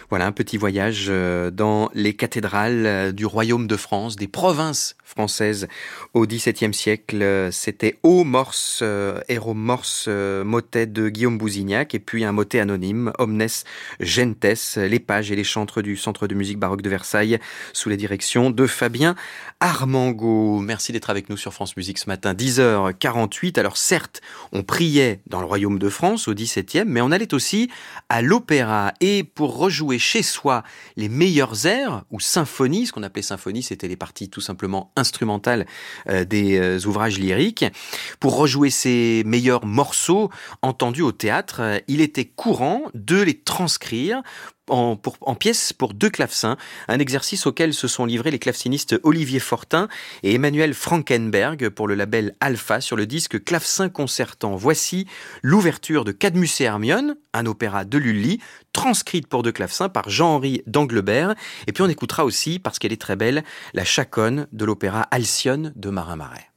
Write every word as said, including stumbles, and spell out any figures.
Voilà un petit voyage euh, dans les cathédrales euh, du royaume de France, des provinces françaises au dix-septième siècle. Euh, C'était O Morse, euh, Ero Morse, euh, motet de Guillaume Bousignac, et puis un motet anonyme, Omnes Gentes, les pages et les chantres du Centre de musique baroque de Versailles, sous la direction de Fabien Armango. Merci d'être avec nous sur France Musique ce matin, dix heures quarante-huit. Alors certes, on priait dans le royaume de France au dix-septième, mais on allait aussi à l'opéra. Et pour rejouer chez soi les meilleurs airs, ou symphonies, ce qu'on appelait symphonie, c'était les parties tout simplement instrumentales euh, des euh, ouvrages lyriques, pour rejouer ces meilleurs morceaux entendus au théâtre, euh, il était courant de les transcrire En, pour, en pièces pour deux clavecins, un exercice auquel se sont livrés les clavecinistes Olivier Fortin et Emmanuel Frankenberg pour le label Alpha sur le disque Clavecin concertant. Voici l'ouverture de Cadmus et Hermione, un opéra de Lully, transcrite pour deux clavecins par Jean-Henri d'Anglebert. Et puis on écoutera aussi, parce qu'elle est très belle, la chaconne de l'opéra Alcyone de Marin Marais.